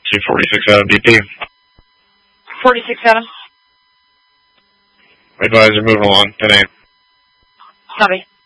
246 BP. 46-7. Advisor, moving along. 10-8. Copy.